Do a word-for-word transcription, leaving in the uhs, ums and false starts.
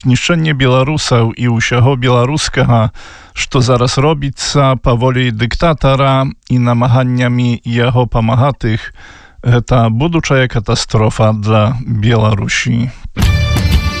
Знішчэнне беларусаў і ўсяго беларускага, што зараз робіцца па волі дыктатара і намаганнямі яго памагатых, гэта будучая катастрофа для Беларусі.